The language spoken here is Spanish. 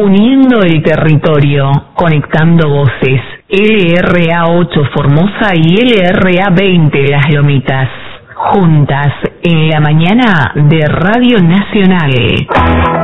uniendo el territorio, conectando voces. LRA8 Formosa y LRA20 Las Lomitas. Juntas en la mañana de Radio Nacional.